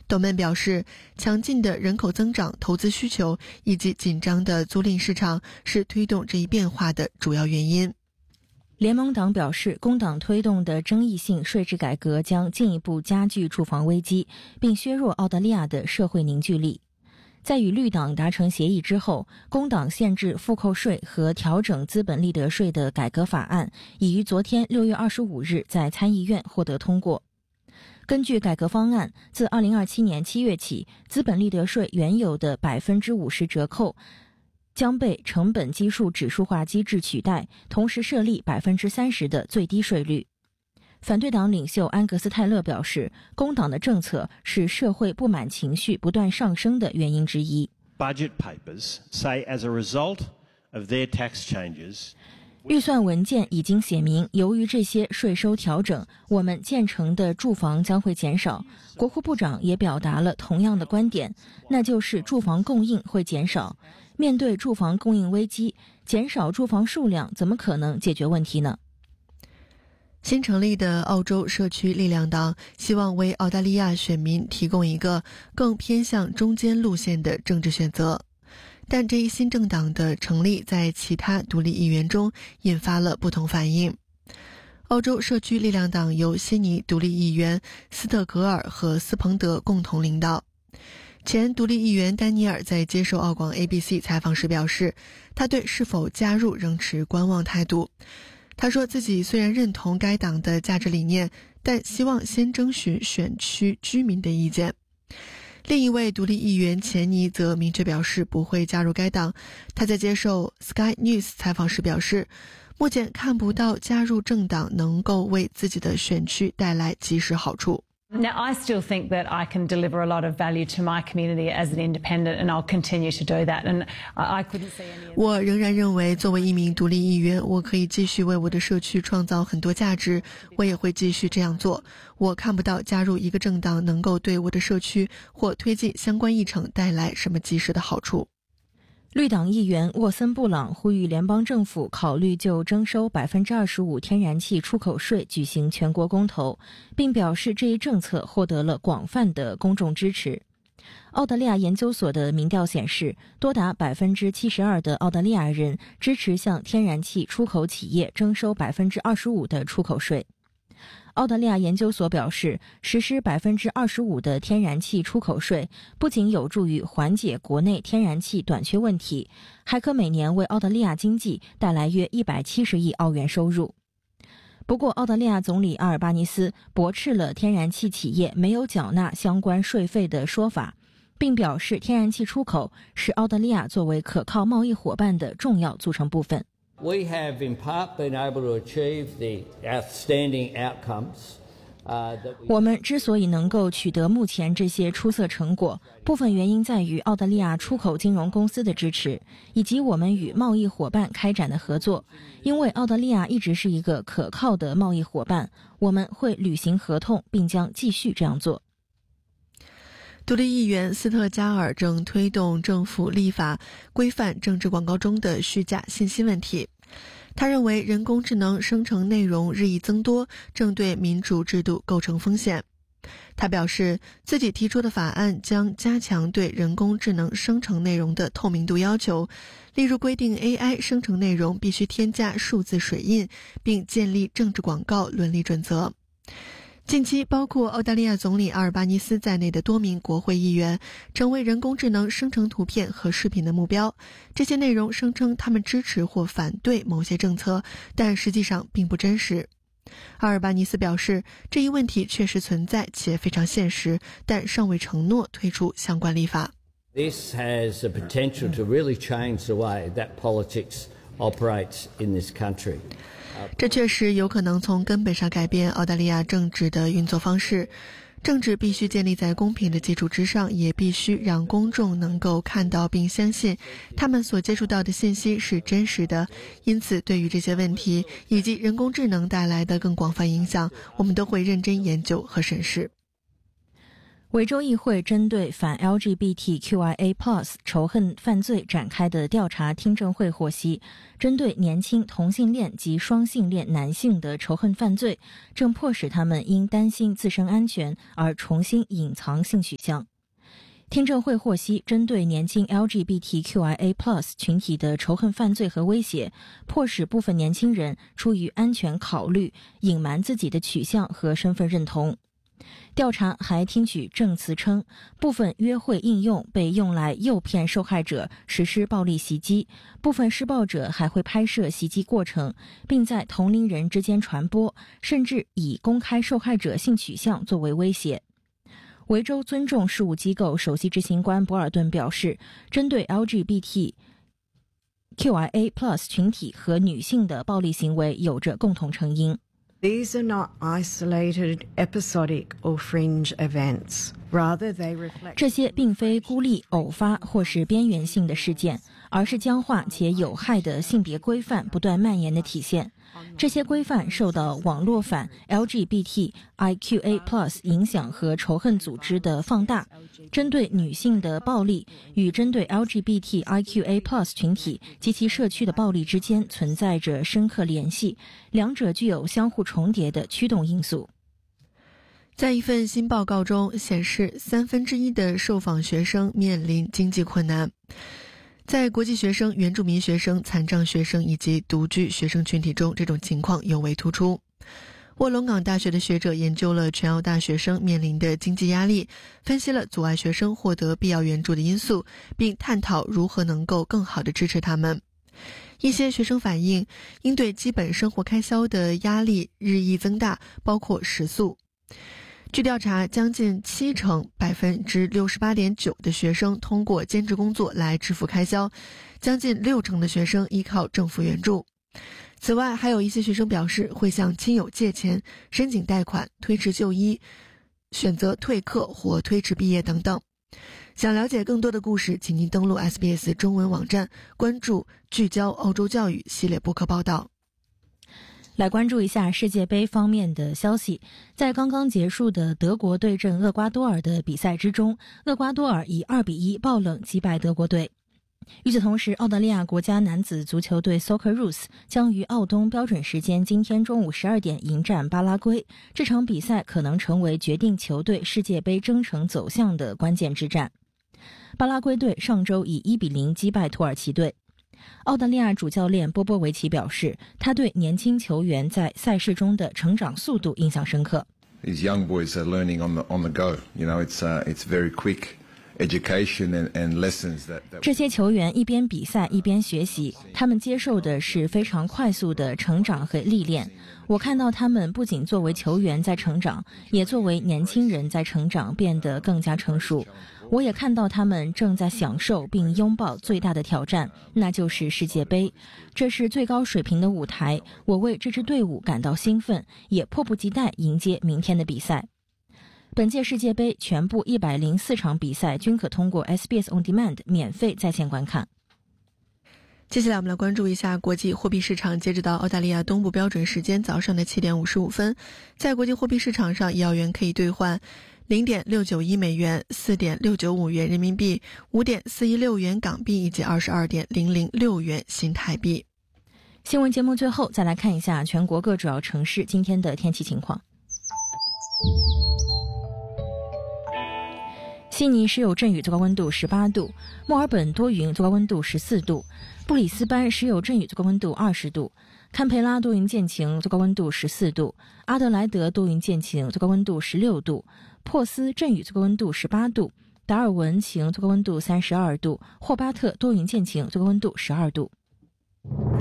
董曼表示，强劲的人口增长、投资需求以及紧张的租赁市场是推动这一变化的主要原因。 联盟党表示，工党推动的争议性税制改革将进一步加剧住房危机，并削弱澳大利亚的社会凝聚力。在与绿党达成协议之后，工党限制复扣税和调整资本利得税的改革法案已于昨天6月25日在参议院获得通过。根据改革方案，自2027年7月起，资本利得税原有的 50% 折扣将被成本基数指数化机制取代，同时设立 30% 的最低税率。反对党领袖安格斯·泰勒表示，工党的政策是社会不满情绪不断上升的原因之一。 Budget papers say as a result of their tax changes, 预算文件已经写明，由于这些税收调整，我们建成的住房将会减少。国库部长也表达了同样的观点，那就是住房供应会减少。面对住房供应危机，减少住房数量怎么可能解决问题呢？ 新成立的澳洲社区力量党希望为澳大利亚选民提供一个更偏向中间路线的政治选择。但这一新政党的成立在其他独立议员中引发了不同反应。澳洲社区力量党由悉尼独立议员斯特格尔和斯彭德共同领导。前独立议员丹尼尔在接受澳广 ABC 采访时表示，他对是否加入仍持观望态度。他说自己虽然认同该党的价值理念，但希望先征询选区居民的意见。另一位独立议员钱尼则明确表示不会加入该党。他在接受 Sky News 采访时表示，目前看不到加入政党能够为自己的选区带来及时好处。 Now, I still think that I can deliver a lot of value to my community as an independent, and I'll continue to do that. And I couldn't see any. 我仍然认为，作为一名独立议员，我可以继续为我的社区创造很多价值，我也会继续这样做。我看不到加入一个政党能够对我的社区或推进相关议程带来什么及时的好处。 绿党议员沃森布朗呼吁联邦政府考虑就征收 25% 天然气出口税举行全国公投，并表示这一政策获得了广泛的公众支持。澳大利亚研究所的民调显示，多达 72% 的澳大利亚人支持向天然气出口企业征收 25% 的出口税。澳大利亚研究所表示，实施 25% 的天然气出口税不仅有助于缓解国内天然气短缺问题，还可每年为澳大利亚经济带来约170亿澳元收入。不过，澳大利亚总理阿尔巴尼斯驳斥了天然气企业没有缴纳相关税费的说法，并表示天然气出口是澳大利亚作为可靠贸易伙伴的重要组成部分。 We have in part been able to achieve the outstanding outcomes. 我们之所以能够取得目前这些出色成果，部分原因在于澳大利亚出口金融公司的支持，以及我们与贸易伙伴开展的合作。因为澳大利亚一直是一个可靠的贸易伙伴，我们会履行合同，并将继续这样做。 独立议员斯特加尔正推动政府立法规范政治广告中的虚假信息问题。他认为人工智能生成内容日益增多，正对民主制度构成风险。他表示，自己提出的法案将加强对人工智能生成内容的透明度要求，例如规定 AI 生成内容必须添加数字水印，并建立政治广告伦理准则。近期，包括澳大利亚总理阿尔巴尼斯在内的多名国会议员成为人工智能生成图片和视频的目标。这些内容声称他们支持或反对某些政策，但实际上并不真实。阿尔巴尼斯表示，这一问题确实存在且非常现实，但尚未承诺推出相关立法。 This has the potential to really change the way that politics operates in this country. 这确实有可能从根本上改变澳大利亚政治的运作方式。政治必须建立在公平的基础之上，也必须让公众能够看到并相信他们所接触到的信息是真实的。因此，对于这些问题以及人工智能带来的更广泛影响，我们都会认真研究和审视。 维州议会针对反 LGBTQIA+ 仇恨犯罪展开的调查听证会获悉，针对年轻同性恋及双性恋男性的仇恨犯罪，正迫使他们因担心自身安全而重新隐藏性取向。听证会获悉，针对年轻 LGBTQIA+ 群体的仇恨犯罪和威胁，迫使部分年轻人出于安全考虑，隐瞒自己的取向和身份认同。调查还听取证词称，部分约会应用被用来诱骗受害者实施暴力袭击，部分施暴者还会拍摄袭击过程，并在同龄人之间传播，甚至以公开受害者性取向作为威胁。维州尊重事务机构首席执行官博尔顿表示，针对 LGBTQIA+ 群体和女性的暴力行为有着共同成因。 These are not isolated, episodic or fringe events. Rather, they reflect... 这些并非孤立、偶发或是边缘性的事件，而是僵化且有害的性别规范不断蔓延的体现。这些规范受到网络反 LGBTIQA+ 影响和仇恨组织的放大。针对女性的暴力与针对 LGBTIQA+ 群体及其社区的暴力之间存在着深刻联系，两者具有相互重叠的驱动因素。 在一份新报告中显示，1/3的受访学生面临经济困难。在国际学生、原住民学生、残障学生以及独居学生群体中，这种情况尤为突出。卧龙岗大学的学者研究了全澳大学生面临的经济压力，分析了阻碍学生获得必要援助的因素，并探讨如何能够更好地支持他们。一些学生反映，应对基本生活开销的压力日益增大，包括食宿。据调查，将近70%， 68.9% 的学生通过兼职工作来支付开销，将近60%的学生依靠政府援助。此外，还有一些学生表示会向亲友借钱、申请贷款、推迟就医、选择退课或推迟毕业等等。想了解更多的故事，请您登录 SBS 中文网站，关注聚焦澳洲教育系列播客报道。 来关注一下世界杯方面的消息。在刚刚结束的德国对阵厄瓜多尔的比赛之中，厄瓜多尔以2-1爆冷击败德国队。与此同时，澳大利亚国家男子足球队 Socceroos 将于澳东标准时间今天中午12点迎战巴拉圭。这场比赛可能成为决定球队世界杯征程走向的关键之战。巴拉圭队上周以1-0击败土耳其队。澳大利亚主教练波波维奇表示，他对年轻球员在赛事中的成长速度印象深刻。 These young boys are learning on the go. You know, it's very quick education and lessons that 这些球员一边比赛一边学习，他们接受的是非常快速的成长和历练。我看到他们不仅作为球员在成长，也作为年轻人在成长，变得更加成熟。我也看到他们正在享受并拥抱最大的挑战，那就是世界杯。这是最高水平的舞台，我为这支队伍感到兴奋，也迫不及待迎接明天的比赛。本届世界杯全部104场比赛均可通过 SBS On Demand 免费在线观看。 接下来我们来关注一下国际货币市场。截止到澳大利亚东部标准时间早上的7点55分，在国际货币市场上，1澳元可以兑换0.691美元、4.695元人民币、5.416元港币以及22.006元新台币。 新闻节目最后再来看一下全国各主要城市今天的天气情况。悉尼时有阵雨，最高温度18度；墨尔本多云，最高温度14度；布里斯班时有阵雨，最高温度20度；堪培拉多云见晴，最高温度14度；阿德莱德多云见晴，最高温度16度；珀斯阵雨，最高温度18度；达尔文晴，最高温度32度；霍巴特多云见晴，最高温度12度。